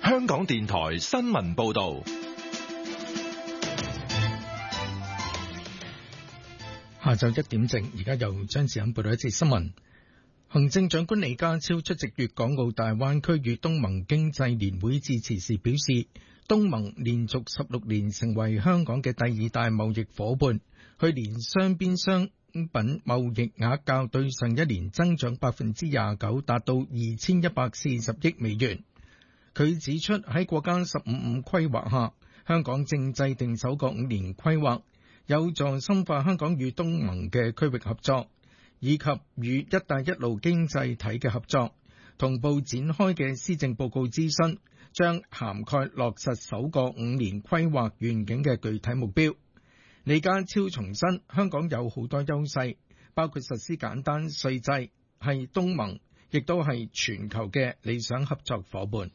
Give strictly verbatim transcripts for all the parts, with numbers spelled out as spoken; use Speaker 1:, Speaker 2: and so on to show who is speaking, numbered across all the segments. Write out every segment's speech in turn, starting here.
Speaker 1: 香港電台新聞報道。
Speaker 2: 下晝一點正，而家由張志欣報道一節新聞。行政長官李家超出席粵港澳大灣區與東盟經濟年會致辭時表示，東盟連續十六年成為香港嘅第二大貿易夥伴，去年雙邊商品貿易額較對上一年增長百分之廿九，達到二千一百四十億美元。佢指出，喺國家十五五規劃下，香港正制定首個五年規劃，有助深化香港與東盟嘅區域合作，以及與一帶一路經濟體嘅合作。同步展開嘅施政報告諮詢，將涵蓋落實首個五年規劃願景嘅具體目標。李家超重申，香港有好多優勢，包括實施簡單稅制，係東盟，亦都係全球嘅理想合作夥伴。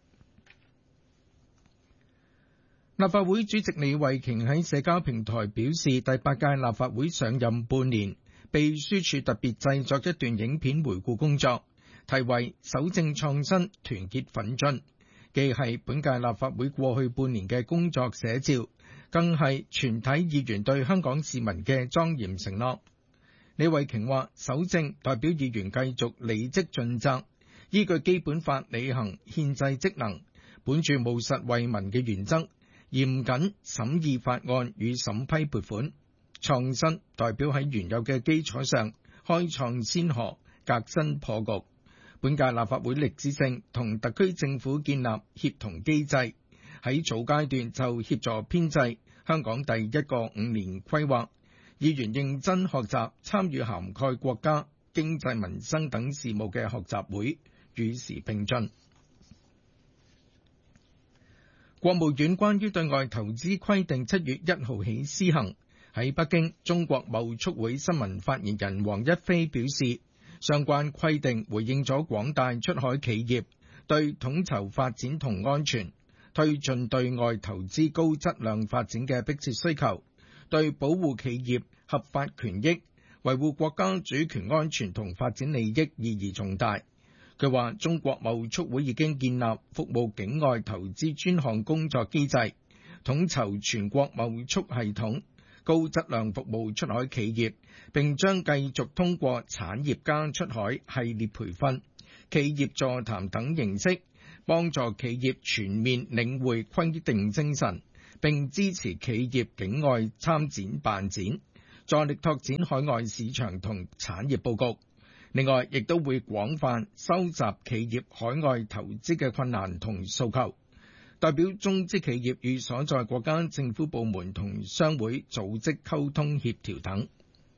Speaker 2: 立法會主席李慧瓊喺社交平台表示，第八屆立法會上任半年，秘書處特別製作一段影片回顧工作，題為守正創新，團結奮進，既係本屆立法會過去半年嘅工作寫照，更係全體議員對香港市民嘅莊嚴承諾。李慧瓊話，守正代表議員繼續履職盡責，依據基本法履行憲制職能，本住務實為民嘅原則，嚴謹審議法案與審批撥款。創新代表喺原有嘅基礎上開創先河，革新破局。本屆立法會歷史性同特區政府建立協同機制，喺早階段就協助編製香港第一個五年規劃。議員認真學習，參與涵蓋國家經濟民生等事務嘅學習會，與時並進。國務院關於對外投資規定七月一號起施行。喺北京，中國貿促會新聞發言人黃一飛表示，相關規定回應咗廣大出海企業對統籌發展同安全、推進對外投資高質量發展嘅迫切需求，對保護企業合法權益、維護國家主權安全同發展利益意義重大。佢話，中國貿促會已經建立服務境外投資專項工作機制，統籌全國貿促系統，高質量服務出海企業，並將繼續通過產業加出海系列培訓、企業座談等形式，幫助企業全面領會規定精神，並支持企業境外參展辦展，助力拓展海外市場同產業佈局。另外，亦都會廣泛收集企業海外投資嘅困難同訴求，代表中資企業與所在國家政府部門同商會組織溝通協調等。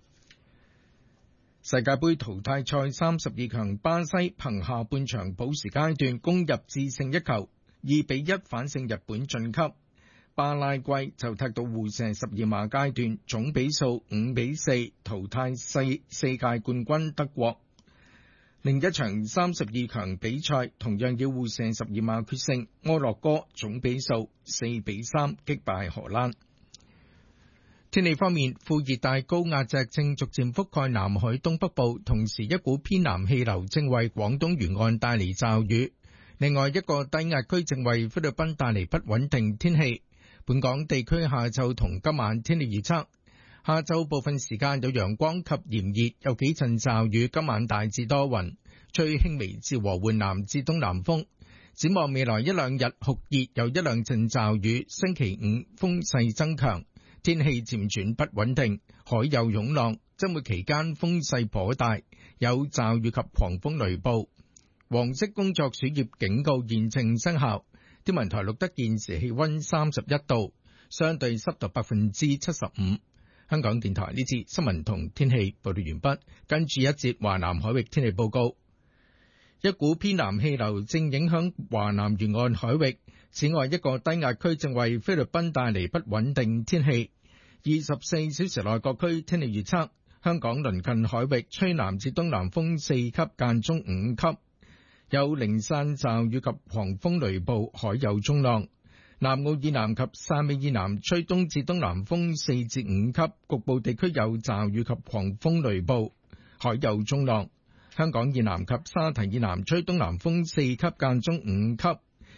Speaker 2: 世界盃淘汰賽三十二強，巴西憑下半場補時階段攻入致勝一球，二比一反勝日本晉級。巴拉圭就踢到互射十二碼階段，總比數五比四淘汰世世界冠軍德國。另一場三十二強比賽同樣要互射十二碼決勝，摩洛哥總比數四比三擊敗荷蘭。天氣方面，副熱帶高壓脊正逐漸覆蓋南海東北部，同時一股偏南氣流正為廣東沿岸帶嚟驟雨。另外一個低壓區正為菲律賓帶嚟不穩定天氣。本港地區下晝同今晚天氣預測。下晝部分時間有陽光及炎熱，有幾陣驟雨。今晚大致多雲，吹輕微至和緩南至東南風。展望未來一兩日酷熱，有一兩陣驟雨。星期五風勢增強，天氣漸轉不穩定，海有湧浪。周末期間風勢頗大，有驟雨及狂風雷暴。黃色工作暑熱警告現正生效。天文台錄得現時氣溫三十一度，相對濕度百分之七十五。香港電台呢節新聞同天氣報道完畢，跟住一節華南海域天氣報告。一股偏南氣流正影響華南沿岸海域，此外一個低壓區正為菲律賓帶嚟不穩定天氣。二十四小時內各區天氣預測：香港鄰近海域吹南至東南風四級間中五級，有零散驟雨及狂風雷暴，海有中浪。南澳以南及汕尾以南吹東至東南風四至五級，局部地區有驟雨及狂風雷暴，海有中浪。香港以南及沙堤以南吹東南風四級間中五級，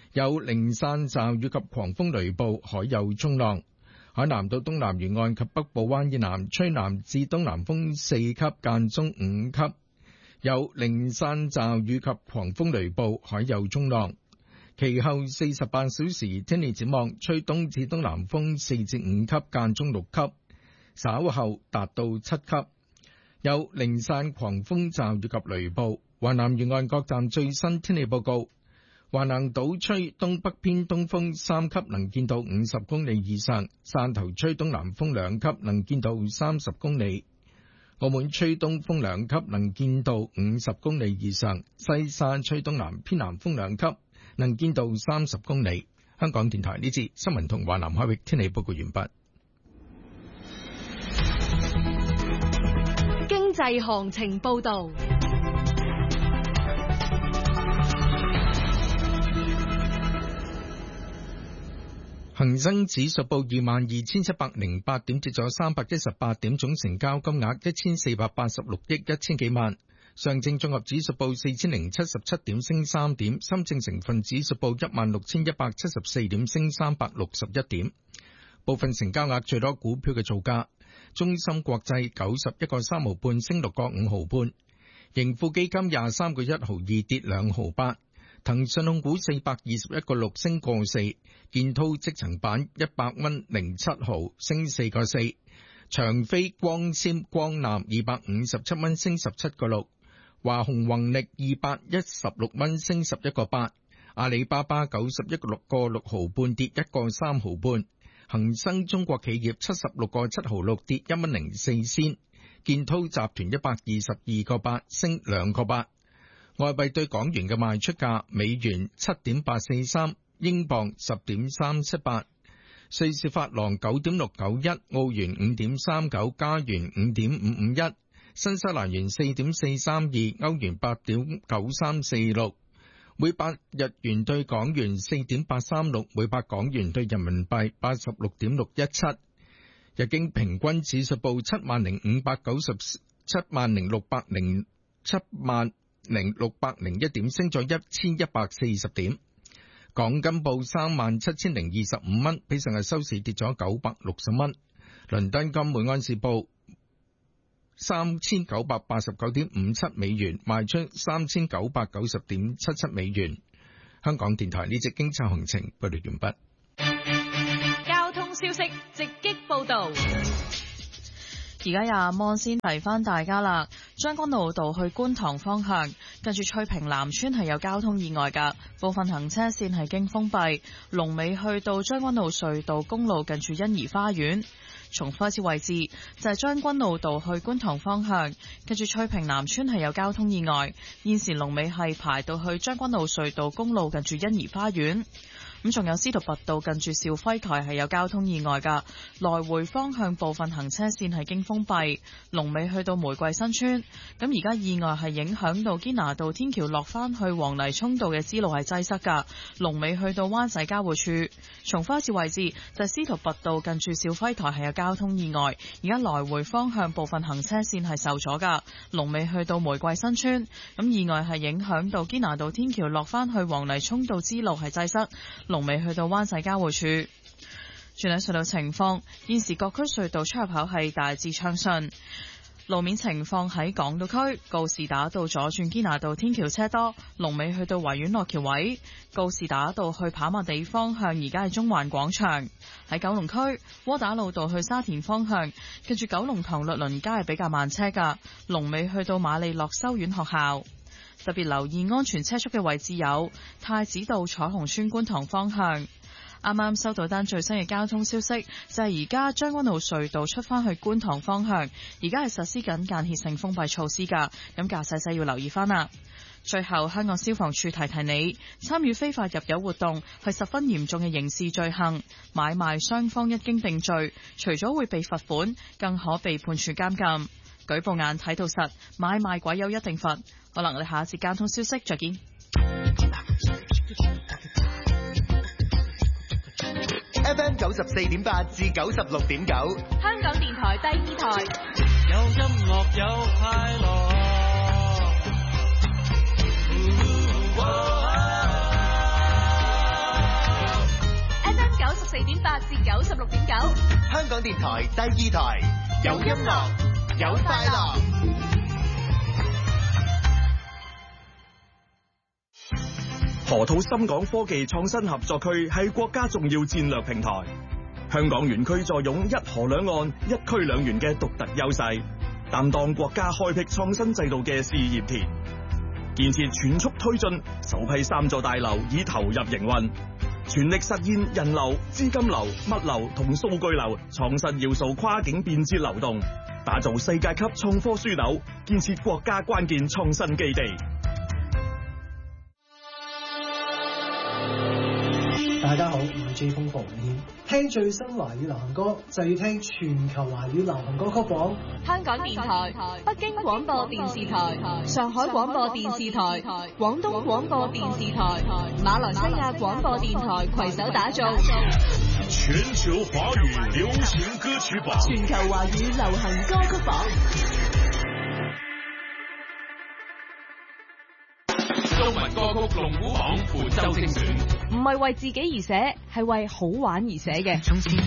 Speaker 2: 有零散驟雨及狂風雷暴，海有中浪。海南島東南沿岸及北部灣以南吹南至東南風四級，間中五級。有零散驟雨及狂風雷暴，海有中浪。其後四十八小時天氣展望，吹東至東南風四至五級，間中六級，稍後達到七級。有零散狂風驟雨及雷暴。華南沿岸各站最新天氣報告：華南島吹東北偏東風三級，能見度五十公里以上；汕頭吹東南風兩級，能見度三十公里；澳門吹東風兩級，能見度五十公里以上；西沙吹東南偏南風兩級，能見度三十公里。香港電台呢節新聞同華南海域天氣報告完畢。
Speaker 3: 經濟行情報道。
Speaker 2: 恒生指數報二萬二千七百零八點，跌咗三百一十八點，總成交金額一千四百八十六億一千幾萬。上證綜合指數報四千零七十七點，升三點。深證成分指數報一萬六千一百七十四點，升三百六十一點。部分成交額最多股票嘅造價：中芯國際九十一個三毫半，升六個五毫半；盈富基金廿三個一毫二，跌兩毫八。騰訊控股四百二十一個六，升個四；建滔積層板一百蚊零七毫，升四個四；長飛光纖光纜二百五十七蚊，升十七個六；華虹宏力二百一十六蚊，升十一個八；阿里巴巴九十一個六個六毫半，跌一個三毫半；恒生中國企業七十六個七毫六，跌一蚊零四仙；建滔集團一百二十二個八，升兩個八。外幣對港元嘅賣出價：美元七點八四三，英鎊十點三七八，瑞士法郎九點六九一，澳元五點三九，加元五點五五一，新西蘭元四點四三二，歐元八點九三四六，每百日元對港元四點八三六，每百港元對人民幣八十六點六一七。日經平均指數報七萬零五百九十七萬零六百零七萬零六百零一點，升咗一千一百四十點。港金報三萬七千零二十五蚊，比上日收市跌咗九百六十蚊。倫敦金每安士報三千九百八十九點五七美元，賣出三千九百九十點七七美元。香港電台呢隻經濟行情報道完畢。
Speaker 3: 交通消息直擊報道。
Speaker 4: 而家廿蚊先提翻大家啦，將軍澳道去觀塘方向，跟住翠屏南村係有交通意外㗎，部分行車線係經封閉。龍尾去到將軍澳隧道公路近住欣怡花園。重複一次位置就係將軍澳道去觀塘方向，跟住翠屏南村係有交通意外，現時龍尾係排到去將軍澳隧道公路近住欣怡花園。咁仲有司徒拔道近住兆輝台係有交通意外㗎，來回方向部分行車線係經封閉。龍尾去到玫瑰新村，咁而家意外係影響到堅拿道天橋落返去黃泥涌道嘅支路係擠塞㗎，龍尾去到灣仔交匯處。重複一次位置就係司徒拔道近住兆輝台係有交通意外，而家來回方向部分行車線係受阻㗎，龍尾去到玫瑰新村。咁意外係影響到堅拿道天橋落返去黃泥涌道支路係擠塞。龍尾去到灣仔交匯處。轉睇隧道情況，現時各區隧道出入口係大致暢順。路面情況喺港島區，告士打道左轉堅拿道天橋車多，龍尾去到維園落橋位；告士打道去跑馬地方向，而家係中環廣場。喺九龍區，窩打老道去沙田方向，跟住九龍塘律倫街係比較慢車㗎，龍尾去到瑪利諾修院學校。特別留意安全車速嘅位置有太子道彩虹村觀塘方向。啱啱收到單最新嘅交通消息，就係而家將軍澳隧道出返去觀塘方向，而家係實施緊間歇性封閉措施㗎，咁駕駛者要留意返啦。最後，香港消防處提提你，參與非法入油活動係十分嚴重嘅刑事罪行，買賣雙方一經定罪，除咗會被罰款，更可被判處監禁。舉報眼睇到實，買賣鬼友一定罰。可能我哋下一節交通消息再見。
Speaker 5: F M 九十四點八至九十六點九，
Speaker 3: 香港電台第二台。
Speaker 6: 有音樂有快樂。
Speaker 3: 八至九十六點九。
Speaker 5: 香港電台第二台，有音樂，有快樂。
Speaker 7: 河套深港科技創新合作區係國家重要戰略平台，香港園區坐擁一河兩岸、一區兩園嘅獨特優勢，擔當國家開闢創新制度嘅試驗田。建設全速推進，首批三座大樓已投入營運，全力實現人流、資金流、物流同數據流創新要素跨境便捷流動，打造世界級創科樞紐，建設國家關鍵創新基地。
Speaker 8: 大家好，我係 J 風暴雨。聽最新華語流行歌就要聽全球華語流行歌曲榜。
Speaker 3: 香港電台、北京廣播電視台、上海廣播電視台、廣東廣播電視台、馬來西亞廣播電台攜手打造
Speaker 9: 全球華語流行歌曲榜。
Speaker 3: 全球華語流行歌曲榜。
Speaker 1: 中文歌曲龍虎榜本周精選，
Speaker 3: 唔係為自己而寫，係為好玩而寫嘅。